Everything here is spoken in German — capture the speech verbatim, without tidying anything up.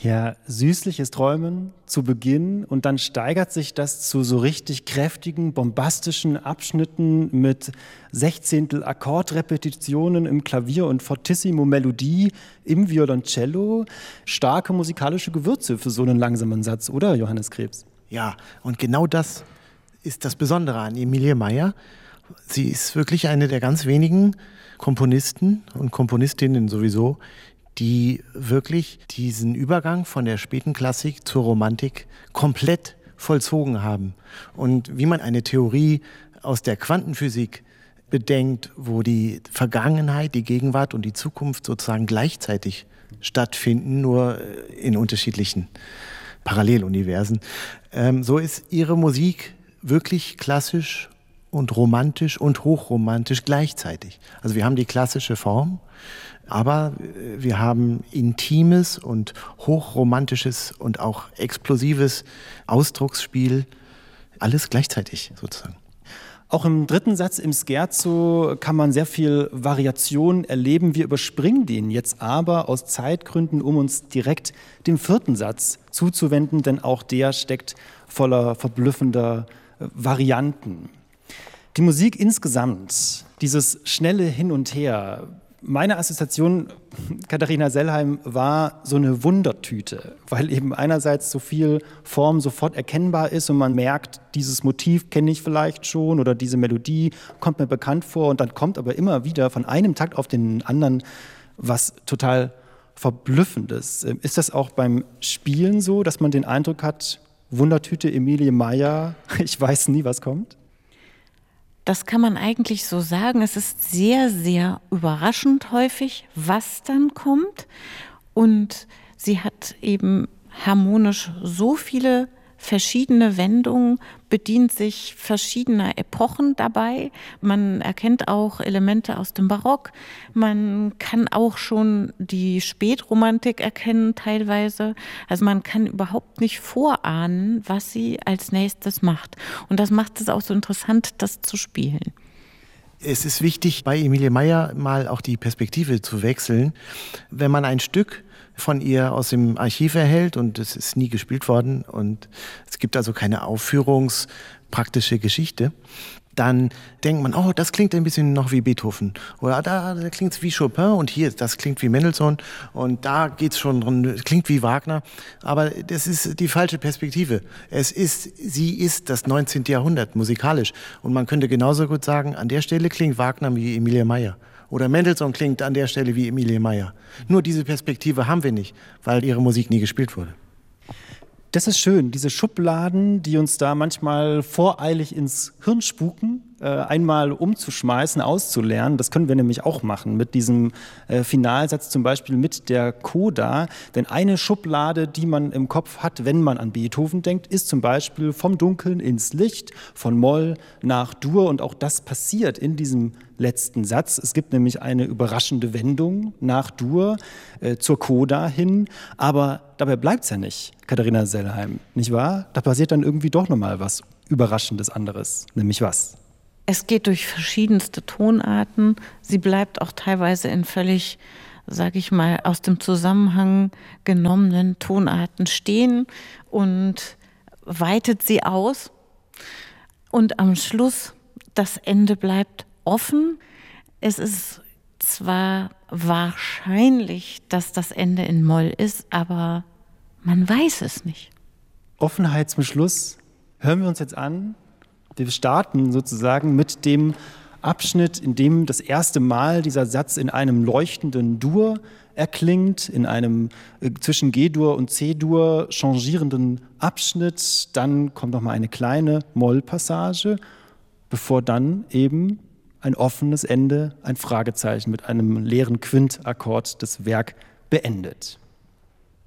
Ja, süßliches Träumen zu Beginn und dann steigert sich das zu so richtig kräftigen, bombastischen Abschnitten mit Sechzehntel Akkordrepetitionen im Klavier und Fortissimo Melodie im Violoncello. Starke musikalische Gewürze für so einen langsamen Satz, oder Johannes Krebs? Ja, und genau das ist das Besondere an Emilie Meyer. Sie ist wirklich eine der ganz wenigen Komponisten und Komponistinnen sowieso, die wirklich diesen Übergang von der späten Klassik zur Romantik komplett vollzogen haben. Und wie man eine Theorie aus der Quantenphysik bedenkt, wo die Vergangenheit, die Gegenwart und die Zukunft sozusagen gleichzeitig stattfinden, nur in unterschiedlichen Paralleluniversen. Ähm, so ist ihre Musik wirklich klassisch und romantisch und hochromantisch gleichzeitig. Also wir haben die klassische Form, aber wir haben intimes und hochromantisches und auch explosives Ausdrucksspiel, alles gleichzeitig sozusagen. Auch im dritten Satz im Scherzo kann man sehr viel Variation erleben. Wir überspringen den jetzt aber aus Zeitgründen, um uns direkt dem vierten Satz zuzuwenden, denn auch der steckt voller verblüffender Varianten. Die Musik insgesamt, dieses schnelle Hin und Her. Meine Assoziation, Katharina Sellheim, war so eine Wundertüte, weil eben einerseits so viel Form sofort erkennbar ist und man merkt, dieses Motiv kenne ich vielleicht schon oder diese Melodie kommt mir bekannt vor und dann kommt aber immer wieder von einem Takt auf den anderen was total Verblüffendes. Ist das auch beim Spielen so, dass man den Eindruck hat, Wundertüte Emilie Meyer, ich weiß nie, was kommt? Das kann man eigentlich so sagen. Es ist sehr, sehr überraschend häufig, was dann kommt. Und sie hat eben harmonisch so viele verschiedene Wendungen, bedient sich verschiedener Epochen dabei. Man erkennt auch Elemente aus dem Barock. Man kann auch schon die Spätromantik erkennen teilweise. Also man kann überhaupt nicht vorahnen, was sie als nächstes macht. Und das macht es auch so interessant, das zu spielen. Es ist wichtig, bei Emilie Meyer mal auch die Perspektive zu wechseln. Wenn man ein Stück von ihr aus dem Archiv erhält und es ist nie gespielt worden und es gibt also keine aufführungspraktische Geschichte, dann denkt man, oh, das klingt ein bisschen noch wie Beethoven oder da, da klingt es wie Chopin und hier, das klingt wie Mendelssohn und da geht's schon drin, klingt wie Wagner, aber das ist die falsche Perspektive. Es ist, sie ist das neunzehnte Jahrhundert musikalisch und man könnte genauso gut sagen, an der Stelle klingt Wagner wie Emilie Meyer. Oder Mendelssohn klingt an der Stelle wie Emilie Meyer. Nur diese Perspektive haben wir nicht, weil ihre Musik nie gespielt wurde. Das ist schön, diese Schubladen, die uns da manchmal voreilig ins Hirn spuken, äh, einmal umzuschmeißen, auszulernen. Das können wir nämlich auch machen mit diesem äh, Finalsatz, zum Beispiel mit der Coda. Denn eine Schublade, die man im Kopf hat, wenn man an Beethoven denkt, ist zum Beispiel vom Dunkeln ins Licht, von Moll nach Dur. Und auch das passiert in diesem letzten Satz. Es gibt nämlich eine überraschende Wendung nach Dur äh, zur Coda hin, aber dabei bleibt es ja nicht, Katharina Sellheim, nicht wahr? Da passiert dann irgendwie doch nochmal was Überraschendes anderes, nämlich was? Es geht durch verschiedenste Tonarten. Sie bleibt auch teilweise in völlig, sag ich mal, aus dem Zusammenhang genommenen Tonarten stehen und weitet sie aus. Und am Schluss, das Ende bleibt offen. Es ist zwar wahrscheinlich, dass das Ende in Moll ist, aber man weiß es nicht. Offenheit zum Schluss hören wir uns jetzt an. Wir starten sozusagen mit dem Abschnitt, in dem das erste Mal dieser Satz in einem leuchtenden Dur erklingt, in einem äh, zwischen G-Dur und C-Dur changierenden Abschnitt. Dann kommt noch mal eine kleine Moll-Passage, bevor dann eben ein offenes Ende, ein Fragezeichen mit einem leeren Quintakkord das Werk beendet.